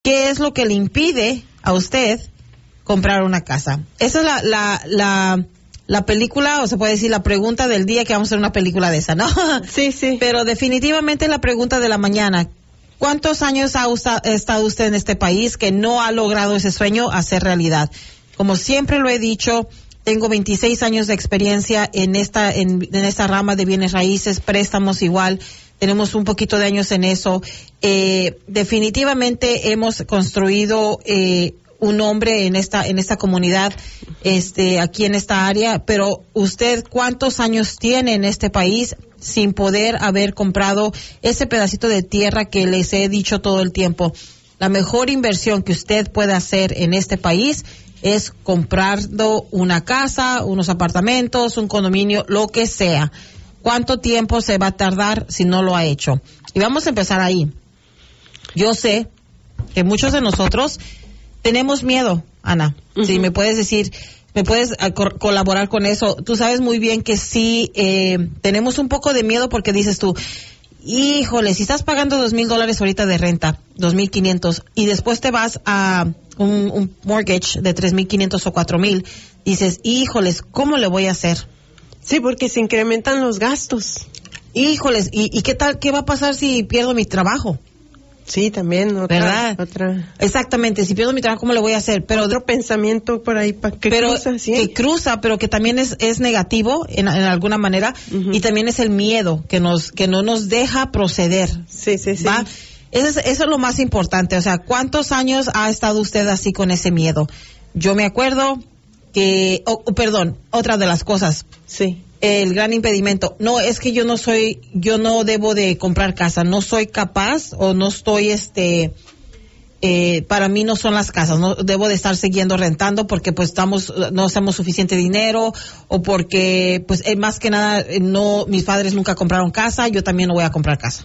¿qué es lo que le impide a usted comprar una casa? Esa es la película, o se puede decir la pregunta del día, que vamos a hacer una película de esa, ¿no? Sí, sí. Pero definitivamente la pregunta de la mañana: ¿cuántos años ha estado usted en este país que no ha logrado ese sueño hacer realidad? Como siempre lo he dicho, tengo 26 años de experiencia en esta rama de bienes raíces, préstamos igual. Tenemos un poquito de años en eso. Definitivamente hemos construido un nombre en esta comunidad, aquí en esta área. Pero usted, ¿cuántos años tiene en este país sin poder haber comprado ese pedacito de tierra que les he dicho todo el tiempo? La mejor inversión que usted puede hacer en este país es comprando una casa, unos apartamentos, un condominio, lo que sea. ¿Cuánto tiempo se va a tardar si no lo ha hecho? Y vamos a empezar ahí. Yo sé que muchos de nosotros tenemos miedo, Ana. Uh-huh. Si me puedes decir, me puedes colaborar con eso. Tú sabes muy bien que sí, tenemos un poco de miedo porque dices tú, híjole, si estás pagando $2,000 ahorita de renta, 2,500, y después te vas a un mortgage de 3,500 o 4,000, dices, híjoles, ¿cómo le voy a hacer? Sí, porque se incrementan los gastos. Híjoles, ¿y qué tal? ¿Qué va a pasar si pierdo mi trabajo? Sí, también, ¿verdad? Exactamente, si pierdo mi trabajo, ¿cómo le voy a hacer? Pero otro pensamiento por ahí que cruza, ¿sí? Que cruza, pero que también es negativo en alguna manera, uh-huh. Y también es el miedo que no nos deja proceder. Sí. ¿Va? Eso es lo más importante. O sea, ¿cuántos años ha estado usted así con ese miedo? Yo me acuerdo que, otra de las cosas. Sí. El gran impedimento. No, es que yo no debo de comprar casa, no soy capaz o no estoy, para mí no son las casas, no debo de estar siguiendo rentando porque pues no hacemos suficiente dinero, o porque pues más que nada mis padres nunca compraron casa, yo también no voy a comprar casa.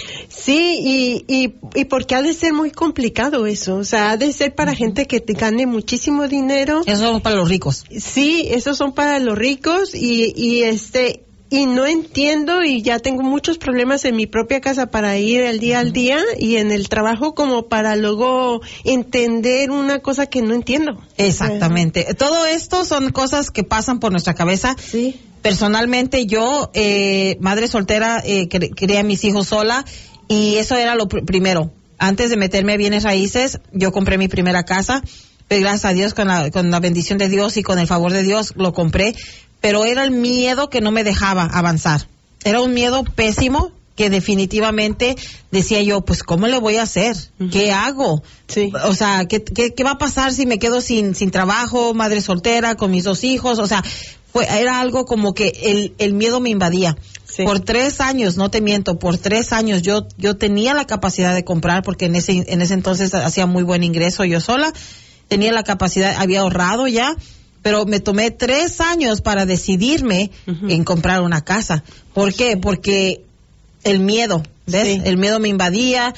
Sí, y porque ha de ser muy complicado eso, o sea, ha de ser para gente que te gane muchísimo dinero. Esos son para los ricos. Sí, esos son para los ricos y no entiendo, y ya tengo muchos problemas en mi propia casa para ir al día y en el trabajo como para luego entender una cosa que no entiendo. Exactamente. Todo esto son cosas que pasan por nuestra cabeza. Sí. Personalmente yo, madre soltera, crié a mis hijos sola, y eso era lo primero. Antes de meterme a bienes raíces, yo compré mi primera casa, pero gracias a Dios, con la bendición de Dios y con el favor de Dios, lo compré. Pero era el miedo que no me dejaba avanzar. Era un miedo pésimo que definitivamente decía yo, pues, ¿cómo le voy a hacer? Uh-huh. ¿Qué hago? Sí. O sea, ¿qué va a pasar si me quedo sin trabajo, madre soltera, con mis 2 hijos? O sea, era algo como que el miedo me invadía. Sí. Por 3 años, no te miento, por 3 años yo tenía la capacidad de comprar, porque en ese entonces hacía muy buen ingreso yo sola, tenía la capacidad, había ahorrado ya, pero me tomé 3 años para decidirme uh-huh. en comprar una casa. ¿Por qué? Porque el miedo, ¿ves? Sí. El miedo me invadía,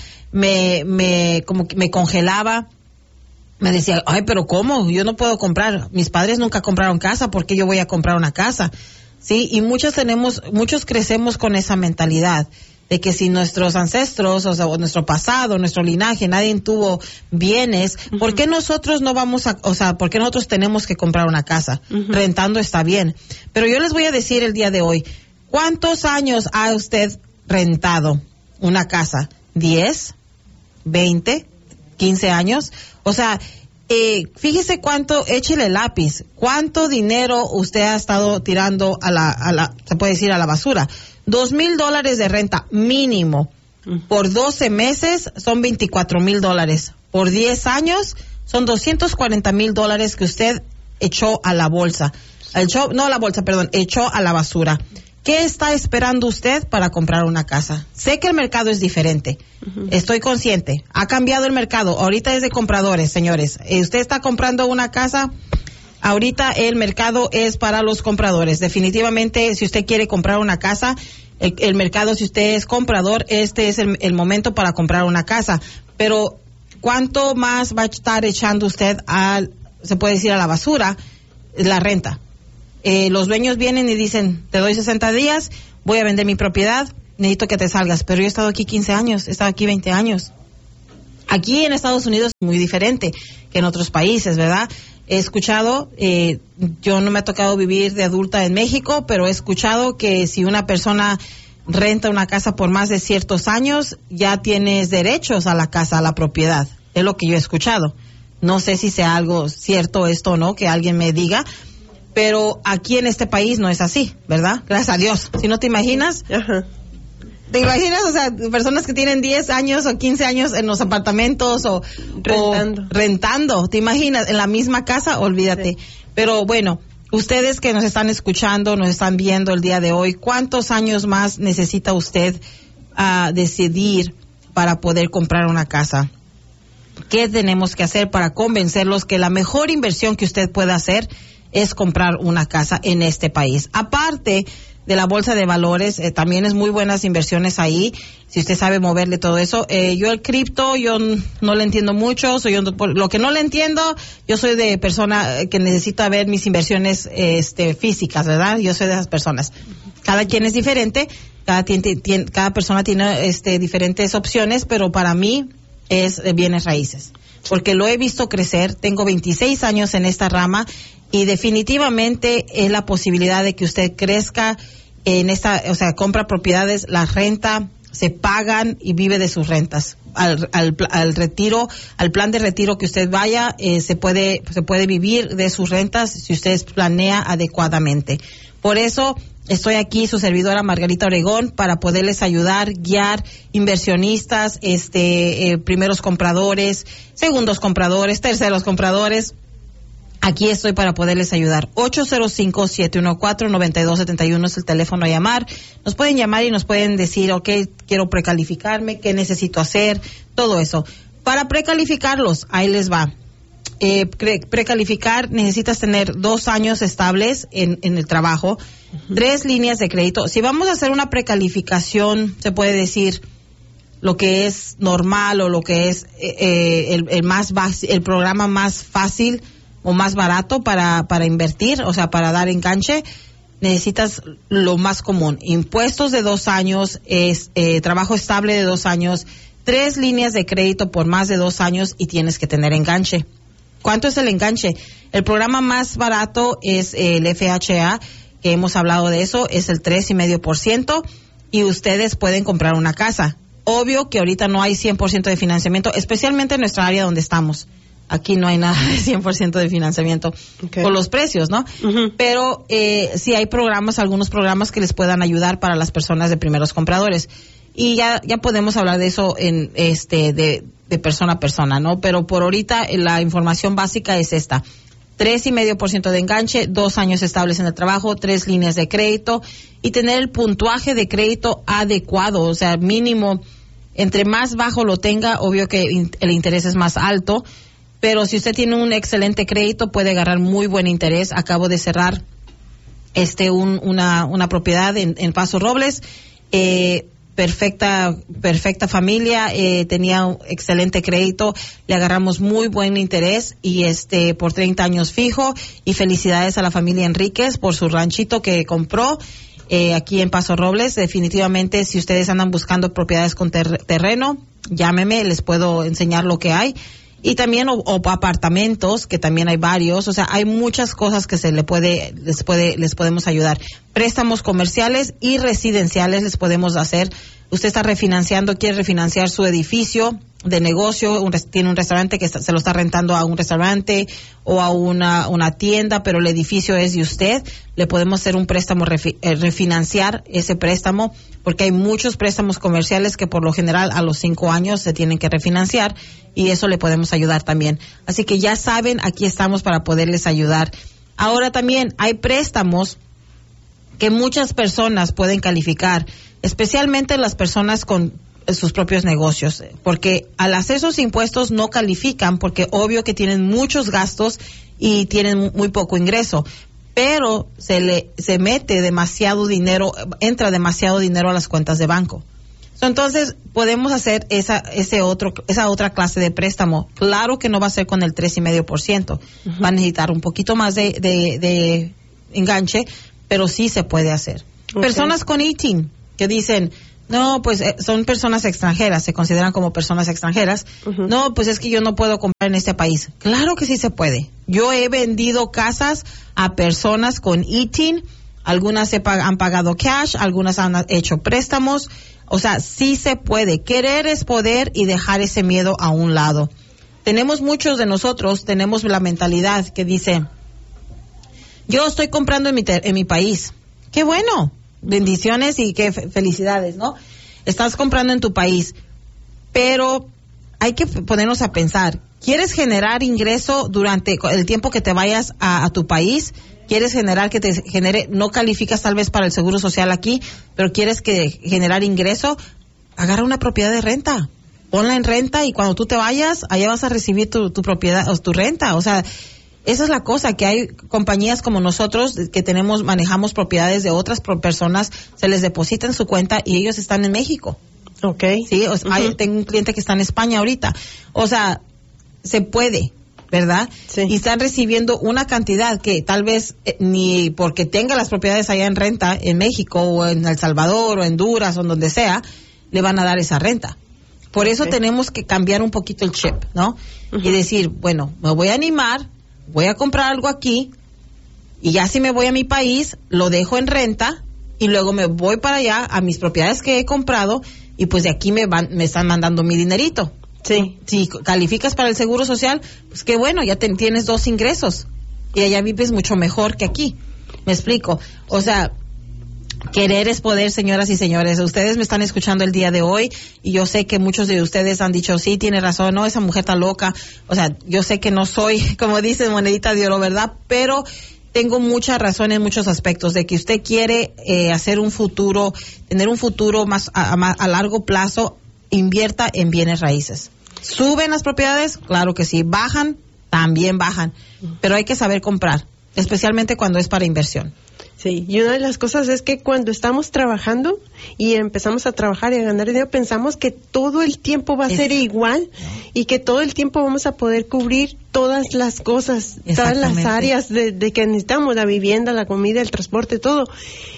como que me congelaba. Me decía, ay, pero ¿cómo? Yo no puedo comprar. Mis padres nunca compraron casa, ¿por qué yo voy a comprar una casa? Sí, y muchos crecemos con esa mentalidad de que si nuestros ancestros, o sea, o nuestro pasado, nuestro linaje, nadie tuvo bienes, uh-huh. ¿por qué nosotros por qué nosotros tenemos que comprar una casa? Uh-huh. Rentando está bien. Pero yo les voy a decir el día de hoy, ¿cuántos años ha usted rentado una casa? ¿10? ¿20? ¿15 años? O sea, fíjese échele lápiz, cuánto dinero usted ha estado tirando se puede decir, a la basura. $2,000 de renta mínimo. Por 12 meses son $24,000. Por 10 años son $240,000 que usted echó a la bolsa. Echó a la basura. ¿Qué está esperando usted para comprar una casa? Sé que el mercado es diferente. Uh-huh. Estoy consciente. Ha cambiado el mercado. Ahorita es de compradores, señores. Usted está comprando una casa. Ahorita el mercado es para los compradores. Definitivamente, si usted quiere comprar una casa, el mercado, si usted es comprador, este es el momento para comprar una casa. Pero, ¿cuánto más va a estar echando usted se puede decir, a la basura? La renta. Los dueños vienen y dicen, te doy 60 días, voy a vender mi propiedad, necesito que te salgas. Pero yo he estado aquí 15 años, he estado aquí 20 años. Aquí en Estados Unidos es muy diferente que en otros países, ¿verdad? He escuchado, yo no me ha tocado vivir de adulta en México, pero he escuchado que si una persona renta una casa por más de ciertos años, ya tienes derechos a la casa, a la propiedad. Es lo que yo he escuchado. No sé si sea algo cierto esto o no, que alguien me diga, pero aquí en este país no es así, ¿verdad? Gracias a Dios. Si no te imaginas... Ajá. ¿Te imaginas, o sea, personas que tienen 10 años o 15 años en los apartamentos o rentando? ¿Te imaginas? En la misma casa, olvídate. Sí. Pero bueno, ustedes que nos están escuchando, nos están viendo el día de hoy, ¿cuántos años más necesita usted decidir para poder comprar una casa? ¿Qué tenemos que hacer para convencerlos que la mejor inversión que usted puede hacer es comprar una casa en este país? Aparte de la bolsa de valores, también es muy buenas inversiones ahí, si usted sabe moverle todo eso. Yo el cripto, yo no le entiendo mucho, lo que no le entiendo, yo soy de persona que necesita ver mis inversiones físicas, ¿verdad? Yo soy de esas personas. Cada quien es diferente, cada persona tiene diferentes opciones, pero para mí es bienes raíces, porque lo he visto crecer, tengo 26 años en esta rama, y definitivamente es la posibilidad de que usted crezca en esta, o sea, compra propiedades, las renta, se pagan y vive de sus rentas. Al retiro, al plan de retiro que usted vaya, se puede vivir de sus rentas si usted planea adecuadamente. Por eso estoy aquí, su servidora Margarita Obregón, para poderles ayudar, guiar inversionistas, primeros compradores, segundos compradores, terceros compradores. Aquí estoy para poderles ayudar. 805-714-9271 es el teléfono a llamar. Nos pueden llamar y nos pueden decir, ok, quiero precalificarme, qué necesito hacer, todo eso. Para precalificarlos, ahí les va. Precalificar, necesitas tener 2 años estables en el trabajo, 3 líneas de crédito. Si vamos a hacer una precalificación, se puede decir lo que es normal o lo que es el programa más fácil o más barato para invertir, o sea, para dar enganche, necesitas lo más común. Impuestos de 2 años, trabajo estable de 2 años, 3 líneas de crédito por más de 2 años y tienes que tener enganche. ¿Cuánto es el enganche? El programa más barato es el FHA, que hemos hablado de eso, es el 3.5%, y ustedes pueden comprar una casa. Obvio que ahorita no hay 100% de financiamiento, especialmente en nuestra área donde estamos. Aquí no hay nada de 100% de financiamiento por los precios, ¿no? Uh-huh. Pero sí hay algunos programas que les puedan ayudar para las personas de primeros compradores. Y ya podemos hablar de eso en de persona a persona, ¿no? Pero por ahorita la información básica es esta: 3.5% de enganche, 2 años estables en el trabajo, 3 líneas de crédito y tener el puntuaje de crédito adecuado, o sea, mínimo. Entre más bajo lo tenga, obvio que el interés es más alto. Pero si usted tiene un excelente crédito, puede agarrar muy buen interés. Acabo de cerrar una propiedad en Paso Robles, perfecta familia, tenía un excelente crédito, le agarramos muy buen interés y por 30 años fijo, y felicidades a la familia Enríquez por su ranchito que compró aquí en Paso Robles. Definitivamente, si ustedes andan buscando propiedades con terreno, llámeme, les puedo enseñar lo que hay. Y también o apartamentos, que también hay varios, o sea, hay muchas cosas que les podemos ayudar. Préstamos comerciales y residenciales les podemos hacer. Usted está refinanciando, quiere refinanciar su edificio de negocio, tiene un restaurante que se lo está rentando a un restaurante o a una tienda, pero el edificio es de usted. Le podemos hacer un préstamo, refinanciar ese préstamo, porque hay muchos préstamos comerciales que por lo general a los 5 años se tienen que refinanciar, y eso le podemos ayudar también. Así que ya saben, aquí estamos para poderles ayudar. Ahora también hay préstamos que muchas personas pueden calificar, especialmente las personas con sus propios negocios, porque al hacer sus impuestos no califican, porque obvio que tienen muchos gastos y tienen muy poco ingreso, pero se mete demasiado dinero, entra demasiado dinero a las cuentas de banco. Entonces podemos hacer esa otra clase de préstamo. Claro que no va a ser con el 3.5%, uh-huh. Va a necesitar un poquito más de enganche, pero sí se puede hacer. Okay. Personas con ITIN que dicen, No, pues son personas extranjeras, se consideran como personas extranjeras. Uh-huh. No, pues es que yo no puedo comprar en este país. Claro que sí se puede. Yo he vendido casas a personas con ITIN, algunas han pagado cash, algunas han hecho préstamos. O sea, sí se puede. Querer es poder y dejar ese miedo a un lado. Muchos de nosotros tenemos la mentalidad que dice, yo estoy comprando en mi país. ¡Qué bueno! Bendiciones y qué felicidades, ¿no? Estás comprando en tu país, pero hay que ponernos a pensar. ¿Quieres generar ingreso durante el tiempo que te vayas a tu país? ¿Quieres generar que te genere, no calificas tal vez para el seguro social aquí, pero quieres generar ingreso? Agarra una propiedad de renta, ponla en renta y cuando tú te vayas, allá vas a recibir tu propiedad o tu renta. O sea, esa es la cosa, que hay compañías como nosotros que manejamos propiedades de otras personas, se les deposita en su cuenta y ellos están en México. Okay. Sí, o sea, tengo un cliente que está en España ahorita. O sea, se puede, ¿verdad? Sí. Y están recibiendo una cantidad que tal vez ni porque tenga las propiedades allá en renta en México o en El Salvador o en Honduras o en donde sea, le van a dar esa renta. Por eso tenemos que cambiar un poquito el chip, ¿no? Y decir, bueno, me voy a animar, voy a comprar algo aquí y ya si me voy a mi país, lo dejo en renta y luego me voy para allá a mis propiedades que he comprado y pues de aquí me están mandando mi dinerito. Sí. Si calificas para el seguro social, pues qué bueno, ya tienes 2 ingresos y allá vives mucho mejor que aquí. ¿Me explico? O sea, querer es poder, señoras y señores. Ustedes me están escuchando el día de hoy y yo sé que muchos de ustedes han dicho, sí, tiene razón, no, esa mujer está loca. O sea, yo sé que no soy, como dicen, monedita de oro, ¿verdad? Pero tengo mucha razón en muchos aspectos de que usted quiere hacer un futuro, tener un futuro más a largo plazo, invierta en bienes raíces. ¿Suben las propiedades? Claro que sí. ¿Bajan? También bajan. Pero hay que saber comprar, especialmente cuando es para inversión. Sí, y una de las cosas es que cuando estamos trabajando y empezamos a trabajar y a ganar dinero, pensamos que todo el tiempo va a ser igual y que todo el tiempo vamos a poder cubrir todas las cosas, todas las áreas de que necesitamos, la vivienda, la comida, el transporte, todo.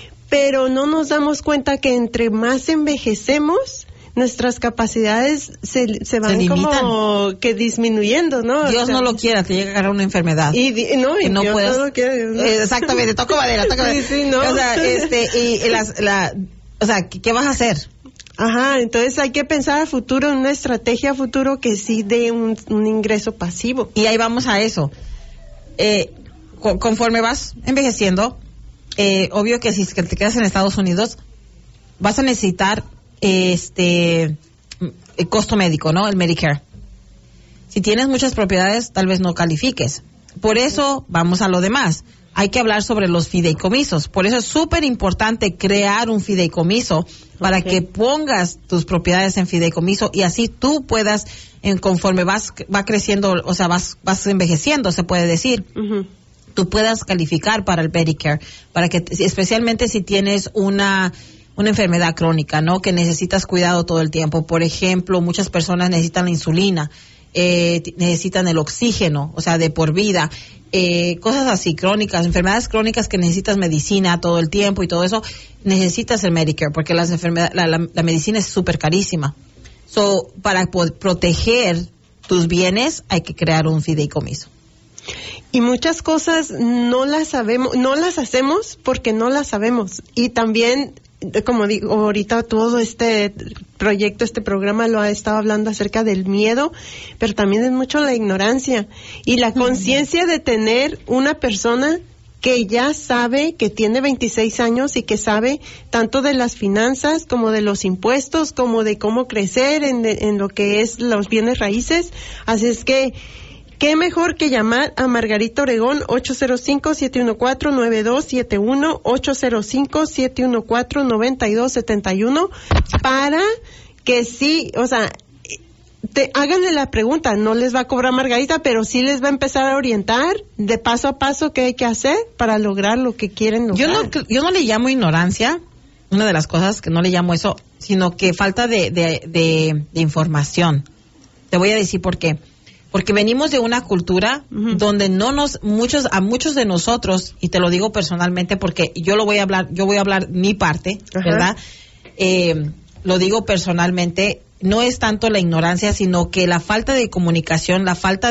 Pero no nos damos cuenta que entre más envejecemos, nuestras capacidades se van como que disminuyendo, ¿no? Dios no lo quiera, te llega a agarrar una enfermedad. Y no Dios puedes. No lo quiere, ¿no? Exactamente, toco madera. Sí, no. O sea, o sea, ¿qué vas a hacer? Ajá, entonces hay que pensar a futuro, en una estrategia a futuro que sí dé un ingreso pasivo. Y ahí vamos a eso. Conforme vas envejeciendo, obvio que si te quedas en Estados Unidos, vas a necesitar el costo médico, ¿no? El Medicare. Si tienes muchas propiedades, tal vez no califiques. Por eso, vamos a lo demás. Hay que hablar sobre los fideicomisos. Por eso es súper importante crear un fideicomiso para que pongas tus propiedades en fideicomiso y así tú puedas, conforme va creciendo, o sea, vas envejeciendo, se puede decir. Tú puedas calificar para el Medicare, para que, especialmente si tienes una enfermedad crónica, ¿no? Que necesitas cuidado todo el tiempo. Por ejemplo, muchas personas necesitan la insulina, necesitan el oxígeno, o sea, de por vida, cosas así crónicas, enfermedades crónicas que necesitas medicina todo el tiempo y todo eso, necesitas el Medicare, porque la medicina es súper carísima. So, para proteger tus bienes hay que crear un fideicomiso. Y muchas cosas no las sabemos, no las hacemos porque no las sabemos. Y también, como digo, ahorita todo este proyecto, este programa lo ha estado hablando acerca del miedo, pero también es mucho la ignorancia y la conciencia de tener una persona que ya sabe, que tiene 26 años y que sabe tanto de las finanzas como de los impuestos, como de cómo crecer en lo que es los bienes raíces. Así es que qué mejor que llamar a Margarita Obregón, 805-714-9271, 805-714-9271, para que sí, o sea, háganle la pregunta. No les va a cobrar Margarita, pero sí les va a empezar a orientar de paso a paso qué hay que hacer para lograr lo que quieren lograr. Yo no le llamo ignorancia, una de las cosas que no le llamo eso, sino que falta de información. Te voy a decir por qué. Porque venimos de una cultura donde a muchos de nosotros, y te lo digo personalmente porque yo voy a hablar mi parte, ¿verdad? lo digo personalmente, no es tanto la ignorancia, sino que la falta de comunicación, la falta